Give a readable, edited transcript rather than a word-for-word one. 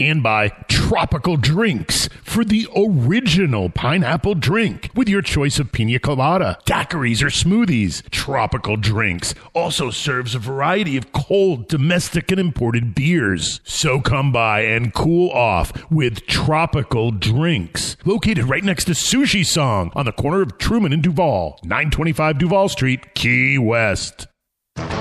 And by Tropical Drinks for the original pineapple drink with your choice of pina colada, daiquiris, or smoothies. Tropical Drinks also serves a variety of cold, domestic, and imported beers. So come by and cool off with Tropical Drinks. Located right next to Sushi Song on the corner of Truman and Duval, 925 Duval Street, Key West.